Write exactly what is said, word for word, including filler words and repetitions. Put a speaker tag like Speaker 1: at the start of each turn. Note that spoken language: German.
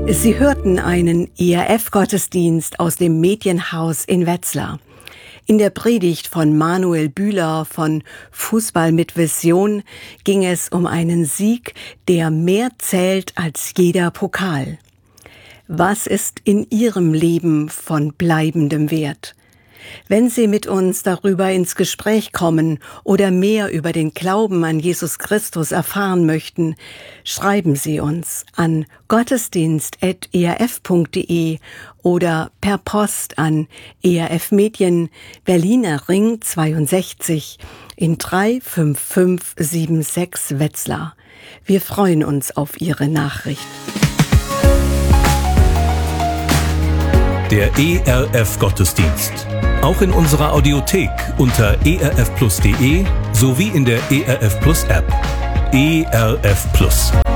Speaker 1: Sie hörten einen E R F-Gottesdienst aus dem Medienhaus in Wetzlar. In der Predigt von Manuel Bühler von Fußball mit Vision ging es um einen Sieg, der mehr zählt als jeder Pokal. Was ist in Ihrem Leben von bleibendem Wert? Wenn Sie mit uns darüber ins Gespräch kommen oder mehr über den Glauben an Jesus Christus erfahren möchten, schreiben Sie uns an gottesdienst at e r f punkt d e oder per Post an E R F Medien, Berliner Ring zweiundsechzig in drei fünf fünf sieben sechs Wetzlar. Wir freuen uns auf Ihre Nachricht.
Speaker 2: Der E R F Gottesdienst. Auch in unserer Audiothek unter e r f plus punkt d e sowie in der E R F Plus App. E R F Plus.